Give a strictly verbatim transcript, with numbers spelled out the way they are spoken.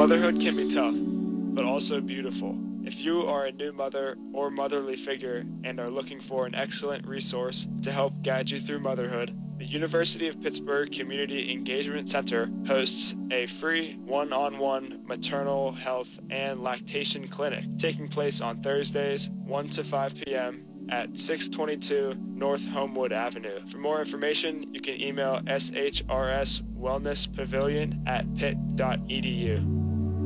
Motherhood can be tough, but also beautiful. If you are a new mother or motherly figure and are looking for an excellent resource to help guide you through motherhood, the University of Pittsburgh Community Engagement Center hosts a free one-on-one maternal health and lactation clinic taking place on Thursdays, one to five p.m. at six twenty-two North Homewood Avenue. For more information, you can email S H R S Wellness Pavilion at pitt dot e d u.